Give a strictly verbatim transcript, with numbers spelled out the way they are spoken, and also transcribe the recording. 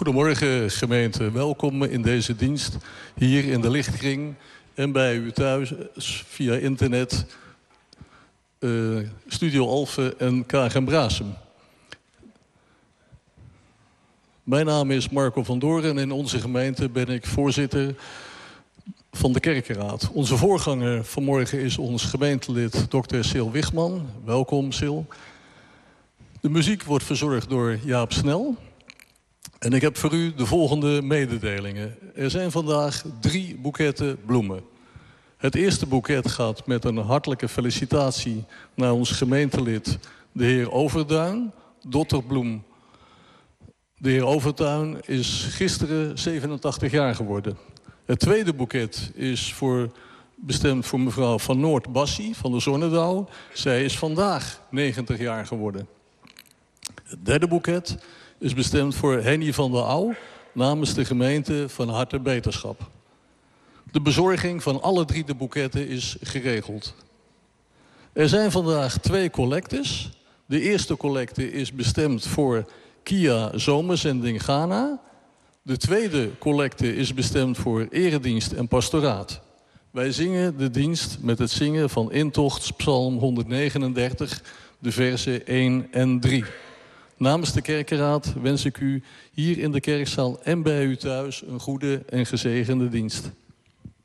Goedemorgen gemeente, welkom in deze dienst hier in de Lichtkring en bij u thuis via internet, uh, Studio Alphen en K G M Brasem. Mijn naam is Marco van Doorn en in onze gemeente ben ik voorzitter van de kerkenraad. Onze voorganger vanmorgen is ons gemeentelid dokter Sil Wichman. Welkom Sil. De muziek wordt verzorgd door Jaap Snel. En ik heb voor u de volgende mededelingen. Er zijn vandaag drie boeketten bloemen. Het eerste boeket gaat met een hartelijke felicitatie naar ons gemeentelid, de heer Overduin, dotterbloem. De heer Overduin is gisteren zevenentachtig jaar geworden. Het tweede boeket is voor, bestemd voor mevrouw Van Noord-Bassie van de Zonnedouw. Zij is vandaag negentig jaar geworden. Het derde boeket is bestemd voor Henny van der Au namens de gemeente van harte beterschap. De bezorging van alle drie de boeketten is geregeld. Er zijn vandaag twee collectes. De eerste collecte is bestemd voor Kia Zomerzending Ghana. De tweede collecte is bestemd voor eredienst en pastoraat. Wij zingen de dienst met het zingen van Intogtspsalm honderdnegenendertig, de versen één en drie. Namens de kerkenraad wens ik u hier in de kerkzaal en bij u thuis een goede en gezegende dienst.